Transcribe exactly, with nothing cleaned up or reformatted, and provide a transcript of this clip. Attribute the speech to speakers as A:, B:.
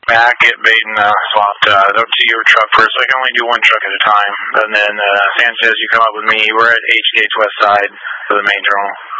A: back, get bait and uh, swapped uh, up to your truck first. I can only do one truck at a time. And then uh, Sanchez, you come up with me. We're at H D H West Side for the main terminal.